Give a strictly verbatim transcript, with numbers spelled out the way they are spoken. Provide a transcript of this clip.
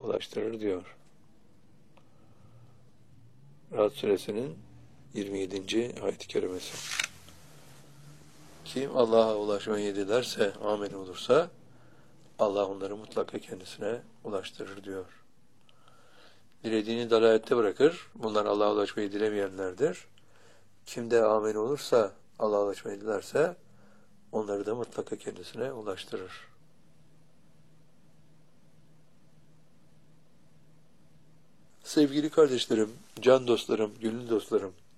ulaştırır diyor. Ra'd suresinin yirmi yedinci ayet-i kerimesi. Kim Allah'a ulaşmayı dilerse, amin olursa, Allah onları mutlaka kendisine ulaştırır diyor. Dilediğini dalalette bırakır. Bunlar Allah'a ulaşmayı dilemeyenlerdir. Kim de amin olursa, Allah'a ulaşmayı dilerse, onları da mutlaka kendisine ulaştırır. Sevgili kardeşlerim, can dostlarım, gönül dostlarım,